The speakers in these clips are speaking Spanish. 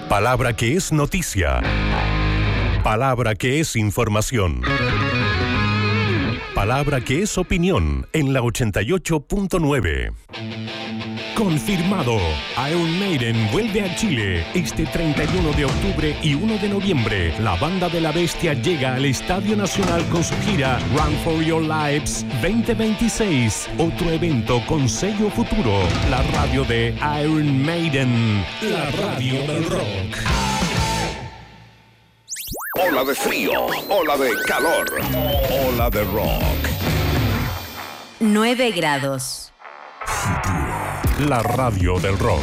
Palabra que es noticia. Palabra que es información. Palabra que es opinión en la 88.9. Confirmado. Iron Maiden vuelve a Chile este 31 de octubre y 1 de noviembre. La banda de la bestia llega al Estadio Nacional con su gira Run for Your Lives 2026. Otro evento con sello Futuro. La radio de Iron Maiden. La radio del rock. Ola de frío, ola de calor, ola de rock. 9 grados. La radio del rock.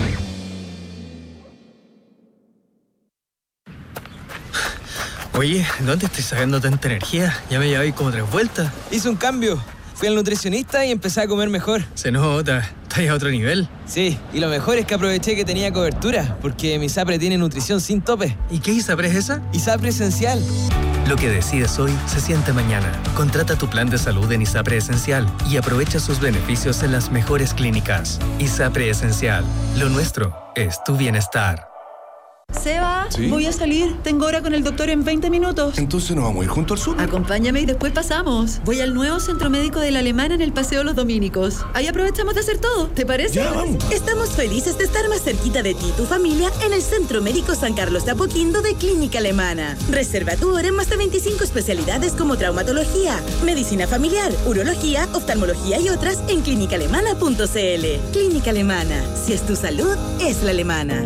Oye, ¿dónde estoy sacando tanta energía? Ya me llevé como 3 vueltas. Hice un cambio. Fui al nutricionista y empecé a comer mejor. Se nota, estás a otro nivel. Sí, y lo mejor es que aproveché que tenía cobertura, porque mi ISAPRE tiene nutrición sin tope. ¿Y qué ISAPRE es esa? ISAPRE Esencial. Lo que decides hoy se siente mañana. Contrata tu plan de salud en ISAPRE Esencial y aprovecha sus beneficios en las mejores clínicas. ISAPRE Esencial. Lo nuestro es tu bienestar. Seba, ¿Sí? Voy a salir. Tengo hora con el doctor en 20 minutos. Entonces nos vamos a ir junto al sur. Acompáñame y después pasamos. Voy al nuevo centro médico de la Alemana en el Paseo Los Dominicos. Ahí aprovechamos de hacer todo. ¿Te parece? Ya, vamos. Estamos felices de estar más cerquita de ti y tu familia en el Centro Médico San Carlos de Apoquindo de Clínica Alemana. Reserva tu hora en más de 25 especialidades como traumatología, medicina familiar, urología, oftalmología y otras en clinicaalemana.cl. Clínica Alemana. Si es tu salud, es la alemana.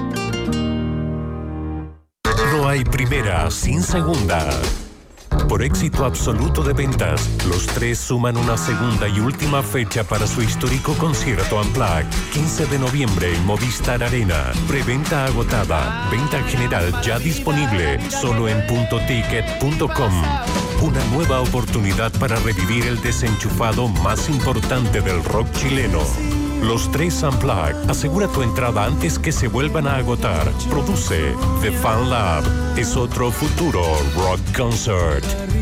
No hay primera sin segunda. Por éxito absoluto de ventas, los tres suman una segunda y última fecha para su histórico concierto Unplugged. 15 de noviembre en Movistar Arena. Preventa agotada. Venta general ya disponible. Solo en puntoticket.com. Una nueva oportunidad para revivir el desenchufado más importante del rock chileno. Los tres Unplugged. Asegura tu entrada antes que se vuelvan a agotar. Produce The Fan Lab. Es otro futuro rock concert.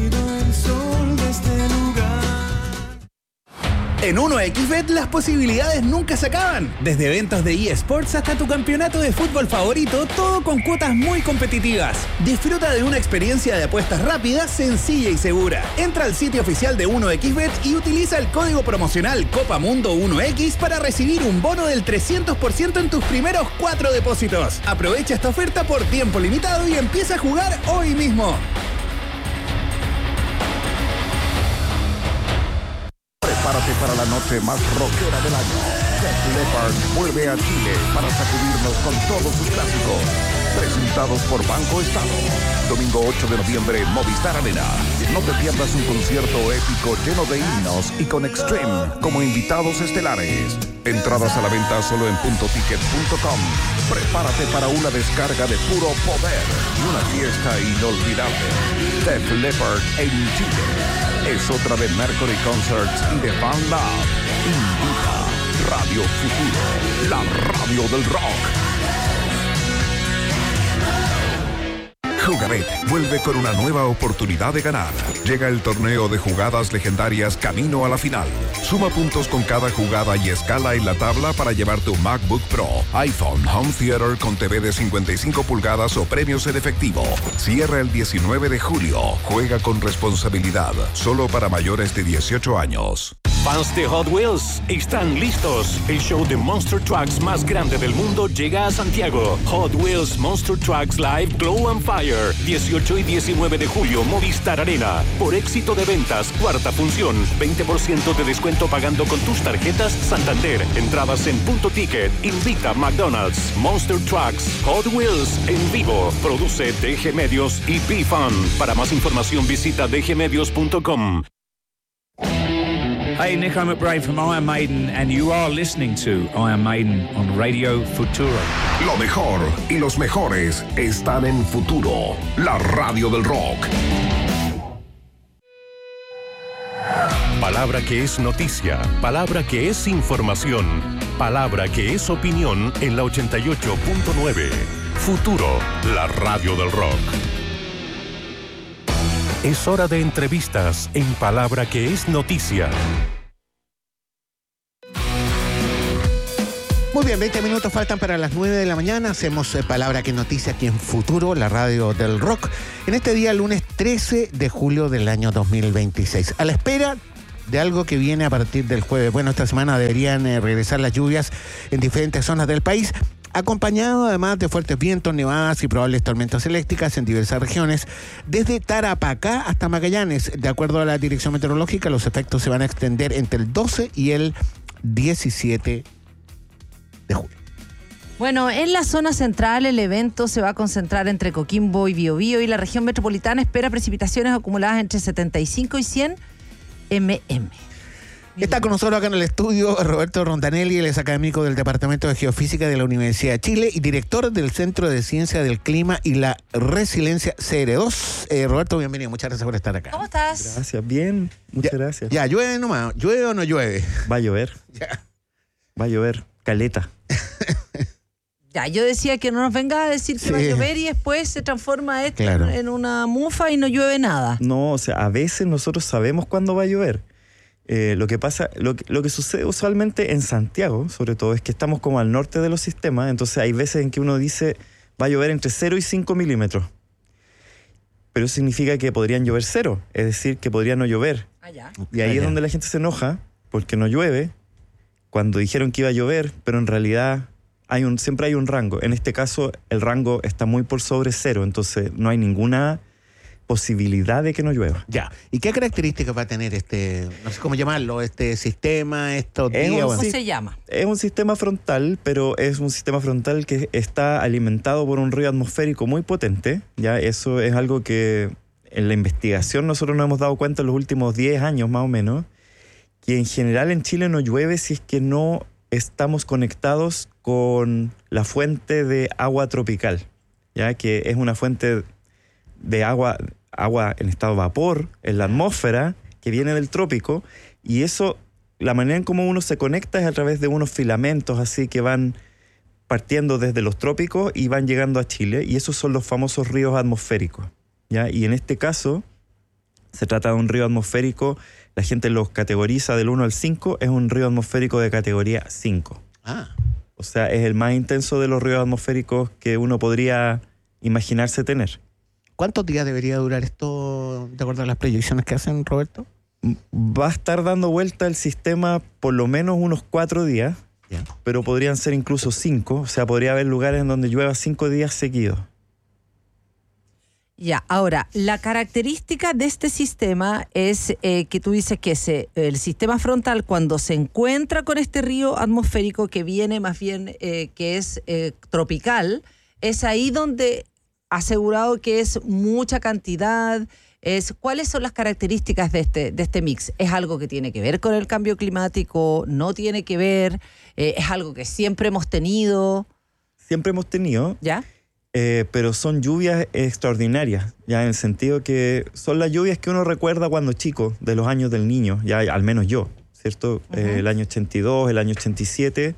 En 1xBet las posibilidades nunca se acaban. Desde eventos de eSports hasta tu campeonato de fútbol favorito, todo con cuotas muy competitivas. Disfruta de una experiencia de apuestas rápida, sencilla y segura. Entra al sitio oficial de 1xBet y utiliza el código promocional COPAMUNDO1X para recibir un bono del 300% en tus primeros 4 depósitos. Aprovecha esta oferta por tiempo limitado y empieza a jugar hoy mismo. Prepárate para la noche más rockera del año. Def Leppard vuelve a Chile para sacudirnos con todos sus clásicos. Presentados por Banco Estado. Domingo 8 de noviembre, Movistar Arena. No te pierdas un concierto épico lleno de himnos y con Extreme como invitados estelares. Entradas a la venta solo en puntoticket.com. Prepárate para una descarga de puro poder y una fiesta inolvidable. Def Leppard en Chile. Es otra de Mercury Concerts y de Fan Lab. Invita Radio Futuro, la radio del rock. Jugabet vuelve con una nueva oportunidad de ganar. Llega el torneo de jugadas legendarias camino a la final. Suma puntos con cada jugada y escala en la tabla para llevar tu MacBook Pro, iPhone, Home Theater con TV de 55 pulgadas o premios en efectivo. Cierra el 19 de julio. Juega con responsabilidad. Solo para mayores de 18 años. Fans de Hot Wheels, están listos. El show de Monster Trucks más grande del mundo llega a Santiago. Hot Wheels Monster Trucks Live Glow and Fire. 18 y 19 de julio, Movistar Arena. Por éxito de ventas, cuarta función. 20% de descuento pagando con tus tarjetas Santander. Entradas en Punto Ticket. Invita McDonald's. Monster Trucks Hot Wheels en vivo. Produce DG Medios y P-Fun. Para más información visita dgmedios.com. Hey, Nico McBride from Iron Maiden, and you are listening to Iron Maiden on Radio Futuro. Lo mejor y los mejores están en Futuro, la radio del rock. Palabra que es noticia, palabra que es información, palabra que es opinión en la 88.9. Futuro, la radio del rock. Es hora de entrevistas en Palabra que es noticia. Muy bien, 20 minutos faltan para las 9 de la mañana. Hacemos Palabra que Noticia aquí en Futuro, la radio del rock. En este día, lunes 13 de julio del año 2026. A la espera de algo que viene a partir del jueves. Bueno, esta semana deberían regresar las lluvias en diferentes zonas del país, acompañado además de fuertes vientos, nevadas y probables tormentas eléctricas en diversas regiones, desde Tarapacá hasta Magallanes. De acuerdo a la Dirección Meteorológica, los efectos se van a extender entre el 12 y el 17 de julio. Bueno, en la zona central el evento se va a concentrar entre Coquimbo y Biobío, y la región metropolitana espera precipitaciones acumuladas entre 75 y 100 mm. Está con nosotros acá en el estudio Roberto Rondanelli, él es académico del Departamento de Geofísica de la Universidad de Chile y director del Centro de Ciencia del Clima y la Resiliencia CR2. Roberto, bienvenido, muchas gracias por estar acá. ¿Cómo estás? Gracias, bien, muchas gracias. Ya, llueve nomás, ¿llueve o no llueve? Va a llover. Ya. Va a llover, caleta. Ya, yo decía que no nos venga a decir que va a llover y después se transforma esto en una mufa y no llueve nada. No, o sea, a veces nosotros sabemos cuándo va a llover. Lo que pasa, lo que sucede usualmente en Santiago, sobre todo, es que estamos como al norte de los sistemas, entonces hay veces en que uno dice va a llover entre 0 y 5 milímetros. Pero eso significa que podrían llover 0, es decir, que podría no llover. Y ahí es donde la gente se enoja, porque no llueve, cuando dijeron que iba a llover, pero en realidad siempre hay un rango. En este caso, el rango está muy por sobre 0, entonces no hay ninguna posibilidad de que no llueva. Ya. ¿Y qué características va a tener no sé cómo llamarlo, este sistema, estos días? ¿Cómo se llama? Es un sistema frontal, pero es un sistema frontal que está alimentado por un río atmosférico muy potente. Ya, eso es algo que en la investigación nosotros nos hemos dado cuenta en los últimos 10 años más o menos, que en general en Chile no llueve si es que no estamos conectados con la fuente de agua tropical, ya que es una fuente de agua en estado de vapor en la atmósfera que viene del trópico, y eso, la manera en cómo uno se conecta es a través de unos filamentos así que van partiendo desde los trópicos y van llegando a Chile, y esos son los famosos ríos atmosféricos, ¿ya? Y en este caso se trata de un río atmosférico, la gente los categoriza del 1 al 5, es un río atmosférico de categoría 5. O sea, es el más intenso de los ríos atmosféricos que uno podría imaginarse tener. ¿Cuántos días debería durar esto, de acuerdo a las proyecciones que hacen, Roberto? Va a estar dando vuelta el sistema por lo menos unos 4 días, pero podrían ser incluso 5, o sea, podría haber lugares en donde llueva 5 días seguidos. Ya, ahora, la característica de este sistema es que tú dices que el sistema frontal, cuando se encuentra con este río atmosférico que viene más bien, que es tropical, es ahí donde asegurado que es mucha cantidad. ¿Cuáles son las características de este mix? ¿Es algo que tiene que ver con el cambio climático? ¿No tiene que ver? ¿Es algo que siempre hemos tenido? Siempre hemos tenido. ¿Ya? Pero son lluvias extraordinarias, ya en el sentido que son las lluvias que uno recuerda cuando chico, de los años del niño, ya al menos yo, ¿cierto? El año 82, el año 87,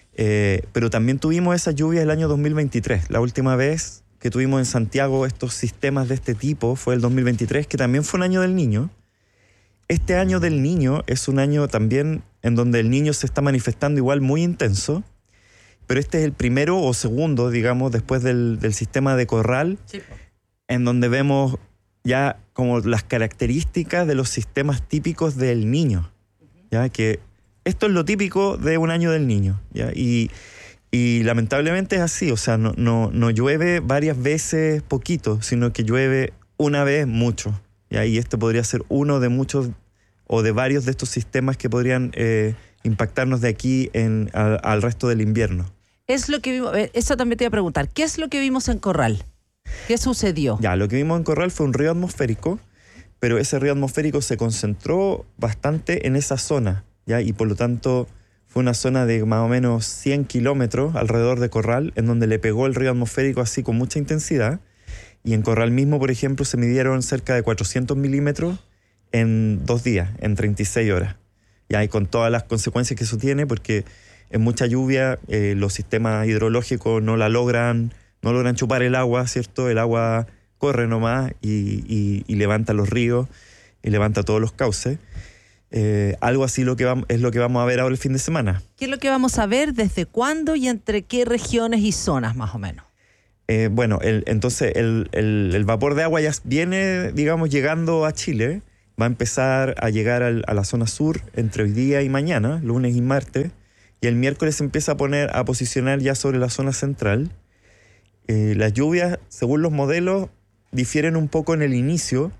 pero también tuvimos esas lluvias el año 2023. La última vez que tuvimos en Santiago estos sistemas de este tipo fue el 2023, que también fue un año del niño. Este año del niño es un año también en donde el niño se está manifestando igual muy intenso, pero este es el primero o segundo, digamos, después del sistema de corral, en donde vemos ya como las características de los sistemas típicos del niño, ya que esto es lo típico de un año del niño, ¿ya? Y lamentablemente es así, o sea, no llueve varias veces poquito, sino que llueve una vez mucho, ¿ya? Y este podría ser uno de muchos o de varios de estos sistemas que podrían impactarnos de aquí al resto del invierno. Es lo que vimos, eso también te iba a preguntar, ¿qué es lo que vimos en Corral? ¿Qué sucedió? Ya, lo que vimos en Corral fue un río atmosférico, pero ese río atmosférico se concentró bastante en esa zona, ¿ya? Y por lo tanto fue una zona de más o menos 100 kilómetros alrededor de Corral, en donde le pegó el río atmosférico así con mucha intensidad. Y en Corral mismo, por ejemplo, se midieron cerca de 400 milímetros en 2 días, en 36 horas. Ya, y con todas las consecuencias que eso tiene, porque en mucha lluvia los sistemas hidrológicos no logran chupar el agua, ¿cierto? El agua corre nomás y levanta los ríos y levanta todos los cauces. Algo así es lo que vamos a ver ahora el fin de semana. ¿Qué es lo que vamos a ver? ¿Desde cuándo y entre qué regiones y zonas más o menos? Entonces el vapor de agua ya viene, digamos, llegando a Chile. Va a empezar a llegar a la zona sur entre hoy día y mañana, lunes y martes. Y el miércoles se empieza a posicionar ya sobre la zona central. Las lluvias, según los modelos, difieren un poco en el inicio.